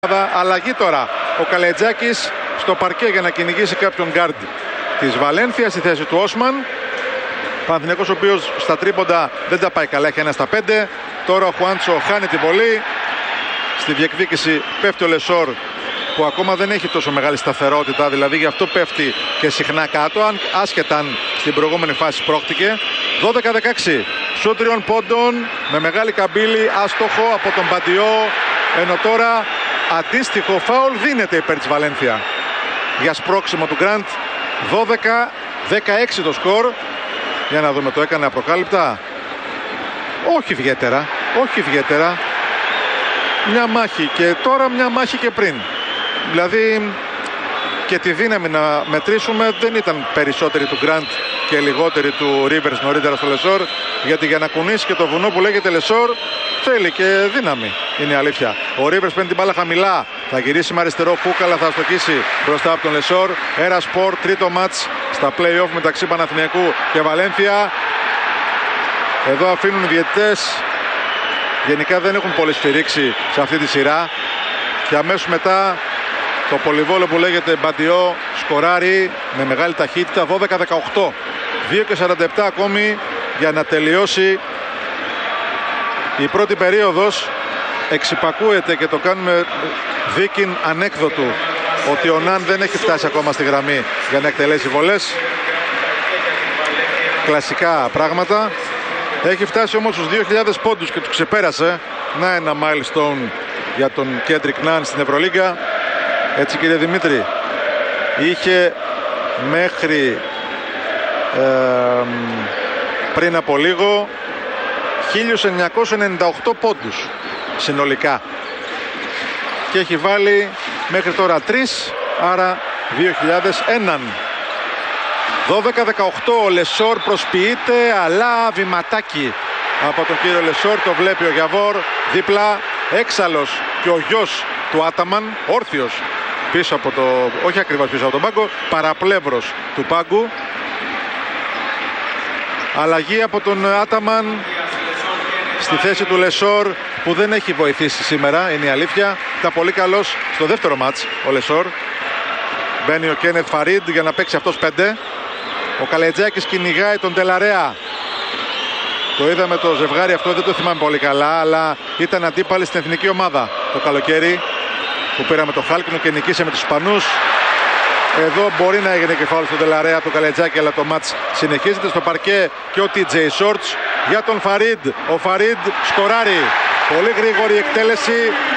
Αλλαγή τώρα. Ο Καλετζάκης στο παρκέ για να κυνηγήσει κάποιον γκάρντ της Βαλένθια στη θέση του Όσμαν. Παναθηναϊκός ο οποίος στα τρίποντα δεν τα πάει καλά, έχει 1-5. Τώρα ο Χουάντσο χάνει την βολή. Στη διεκδίκηση πέφτει ο Λεσόρ, που ακόμα δεν έχει τόσο μεγάλη σταθερότητα, δηλαδή γι' αυτό πέφτει και συχνά κάτω, άσχετα αν στην προηγούμενη φάση πρόχτηκε. 12-16, σουτ 3 πόντων με μεγάλη καμπύλη, άστοχο από τον Μπαντιό, ενώ τώρα αντίστοιχο φάουλ δίνεται υπέρ της Βαλένθια για σπρώξιμο του Γκραντ. 12-16 το σκορ. Για να δούμε, το έκανε απροκάλυπτα? Όχι ιδιαίτερα, όχι ιδιαίτερα. Μια μάχη και τώρα, μια μάχη και πριν. Δηλαδή και τη δύναμη να μετρήσουμε δεν ήταν περισσότερη του Γκραντ και λιγότερη του Ρίβερς νωρίτερα στο Λεσόρ, γιατί για να κουνήσει και το βουνό που λέγεται Λεσόρ θέλει και δύναμη, είναι η αλήθεια. Ο Ρίβερς παίρνει την μπάλα χαμηλά, θα γυρίσει με αριστερό Κούκαλα, θα στοχίσει μπροστά από τον Λεσόρ. Ένα σπορ, τρίτο μάτς στα play-off μεταξύ Παναθηναϊκού και Βαλένθια. Εδώ αφήνουν οι διαιτητές, γενικά δεν έχουν πολύ σφυρίξει σε αυτή τη σειρά, και αμέσως μετά το πολυβόλο που λέγεται Μπαντιό σκοράρει με μεγάλη ταχύτητα. 12-18, 2:47 ακόμη για να τελειώσει η πρώτη περίοδος. Εξυπακούεται και το κάνουμε δίκην ανέκδοτου ότι ο Ναν δεν έχει φτάσει ακόμα στη γραμμή για να εκτελέσει βολές. Κλασικά πράγματα. Έχει φτάσει όμως στους 2.000 πόντους και του ξεπέρασε. Να ένα milestone για τον Κέντρικ Ναν στην Ευρωλίγκα. Έτσι, κύριε Δημήτρη, είχε μέχρι πριν από λίγο 1.998 πόντους συνολικά και έχει βάλει μέχρι τώρα 3, άρα 2.001. 12-18, ο Λεσόρ προσποιείται, αλλά βηματάκι από τον κύριο Λεσόρ, το βλέπει ο Γιαβόρ δίπλα, έξαλλος και ο γιος του Άταμαν, όρθιος πίσω από το, όχι ακριβώς πίσω από τον πάγκο, παραπλεύρος του πάγκου. Αλλαγή από τον Άταμαν στη θέση του Λεσόρ, που δεν έχει βοηθήσει σήμερα, είναι η αλήθεια. Ήταν πολύ καλός στο δεύτερο μάτς ο Λεσόρ. Μπαίνει ο Κένεθ Φαρίντ για να παίξει αυτός 5. Ο Καλετζάκης κυνηγάει τον Τελαρέα. Το είδαμε το ζευγάρι αυτό, δεν το θυμάμαι πολύ καλά, αλλά ήταν αντίπαλοι στην εθνική ομάδα το καλοκαίρι, που πήραμε το χάλκινο και νικήσε με τους Ισπανούς. Εδώ μπορεί να έγινε και φάουλ στον Τελαρέα, το Καλετζάκη, αλλά το μάτς συνεχίζεται. Στο παρκέ και ο TJ Shorts για τον Φαρίντ. Ο Φαρίντ σκοράρει. Πολύ γρήγορη εκτέλεση.